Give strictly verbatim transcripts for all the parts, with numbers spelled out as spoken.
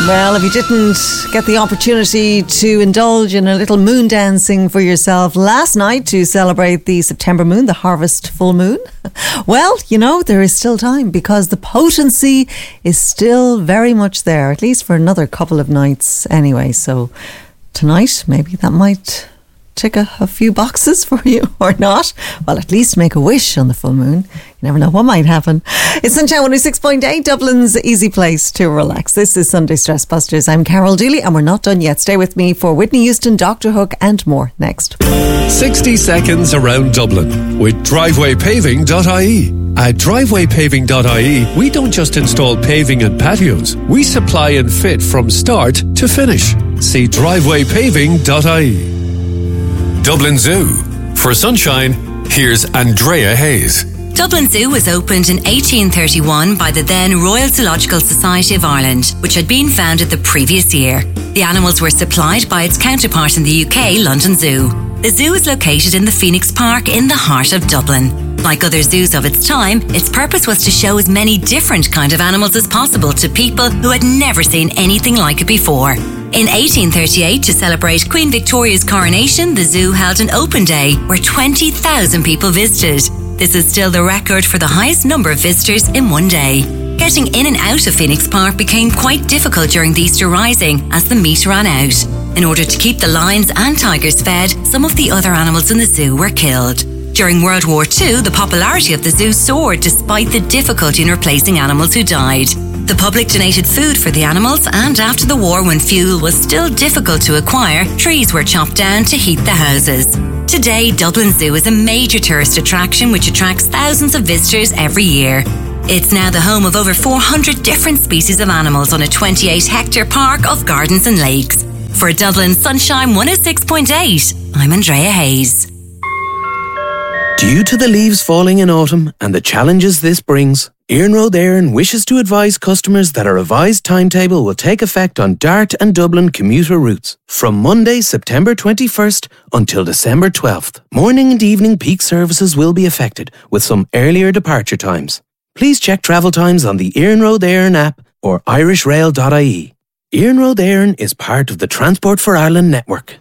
Well, if you didn't get the opportunity to indulge in a little moon dancing for yourself last night to celebrate the September moon, the harvest full moon, well, you know, there is still time because the potency is still very much there, at least for another couple of nights anyway. So tonight, maybe that might tick a, a few boxes for you or not. Well, at least make a wish on the full moon. You never know what might happen. It's Sunshine one oh six point eight, Dublin's easy place to relax. This is Sunday Stress Busters. I'm Carol Dooley and we're not done yet. Stay with me for Whitney Houston, Doctor Hook and more next. sixty seconds around Dublin with driveway paving dot I E. At driveway paving dot I E, we don't just install paving and patios. We supply and fit from start to finish. See driveway paving dot I E. Dublin Zoo. For Sunshine, here's Andrea Hayes. Dublin Zoo was opened in eighteen thirty-one by the then Royal Zoological Society of Ireland, which had been founded the previous year. The animals were supplied by its counterpart in the U K, London Zoo. The zoo is located in the Phoenix Park in the heart of Dublin. Like other zoos of its time, its purpose was to show as many different kind of animals as possible to people who had never seen anything like it before. In eighteen thirty-eight, to celebrate Queen Victoria's coronation, the zoo held an open day where twenty thousand people visited. This is still the record for the highest number of visitors in one day. Getting in and out of Phoenix Park became quite difficult during the Easter Rising as the meat ran out. In order to keep the lions and tigers fed, some of the other animals in the zoo were killed. During World War Two, the popularity of the zoo soared despite the difficulty in replacing animals who died. The public donated food for the animals, and after the war, when fuel was still difficult to acquire, trees were chopped down to heat the houses. Today, Dublin Zoo is a major tourist attraction which attracts thousands of visitors every year. It's now the home of over four hundred different species of animals on a twenty-eight hectare park of gardens and lakes. For Dublin Sunshine one oh six point eight, I'm Andrea Hayes. Due to the leaves falling in autumn and the challenges this brings, Iarnród Éireann wishes to advise customers that a revised timetable will take effect on Dart and Dublin commuter routes from Monday, September twenty-first until December twelfth. Morning and evening peak services will be affected with some earlier departure times. Please check travel times on the Iarnród Éireann app or irish rail dot I E. Iarnród Éireann is part of the Transport for Ireland network.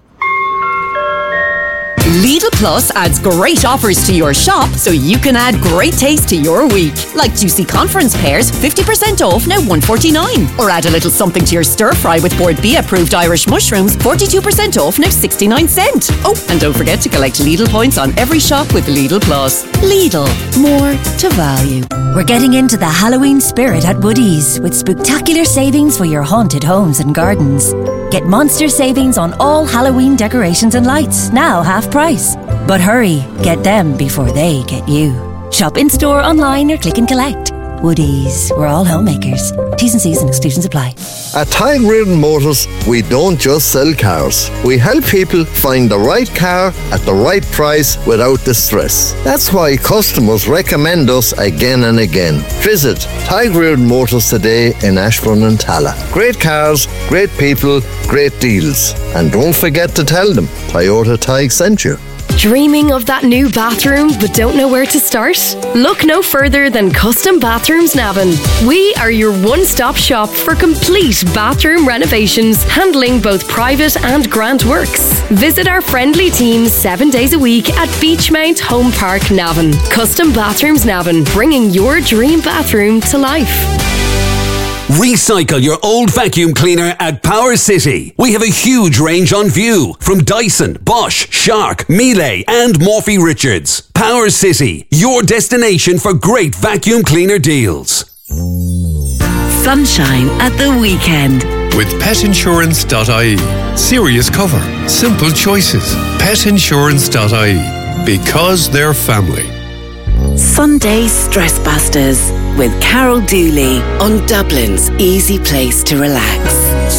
Lidl Plus adds great offers to your shop so you can add great taste to your week. Like juicy conference pears, fifty percent off, now one forty-nine. Or add a little something to your stir fry with Board B approved Irish mushrooms, forty-two percent off, now sixty-nine cents. Oh, and don't forget to collect Lidl points on every shop with Lidl Plus. Lidl, more to value. We're getting into the Halloween spirit at Woodies with spectacular savings for your haunted homes and gardens. Get monster savings on all Halloween decorations and lights, now half price. But hurry, get them before they get you. Shop in store, online or click and collect. Woodies, we're all homemakers. T's and C's and exclusions apply. At Tyrone Motors, we don't just sell cars. We help people find the right car at the right price without the stress. That's why customers recommend us again and again. Visit Tyrone Motors today in Ashbourne and Tala. Great cars, great people, great deals. And don't forget to tell them Toyota Tig sent you. Dreaming of that new bathroom but don't know where to start? Look no further than Custom Bathrooms Navan. We are your one-stop shop for complete bathroom renovations, handling both private and grant works. Visit our friendly team seven days a week at Beachmount Home Park, Navan. Custom Bathrooms Navan, bringing your dream bathroom to life. Recycle your old vacuum cleaner at Power City. We have a huge range on view from Dyson, Bosch, Shark, Miele and Morphy Richards. Power City, your destination for great vacuum cleaner deals. Sunshine at the weekend. With pet insurance dot I E. Serious cover. Simple choices. pet insurance dot I E. Because they're family. Sunday Stress Busters with Carol Dooley on Dublin's easy place to relax.